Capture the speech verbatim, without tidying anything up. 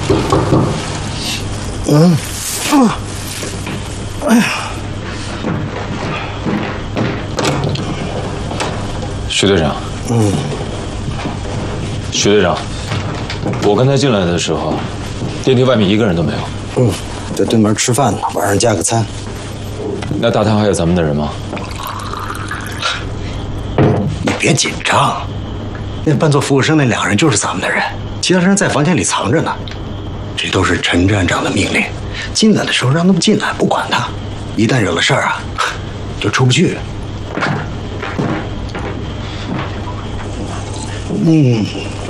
嗯，啊，哎呀， 徐队长。嗯。徐队长，我刚才进来的时候，电梯外面一个人都没有。 嗯，在对门吃饭呢，晚上加个餐。 那大堂还有咱们的人吗？ 你别紧张，那扮作服务生那两个人就是咱们的人，其他人在房间里藏着呢。这都是陈站长的命令，进来的时候让他们进来，不管他，一旦惹了事儿啊，就出不去。嗯。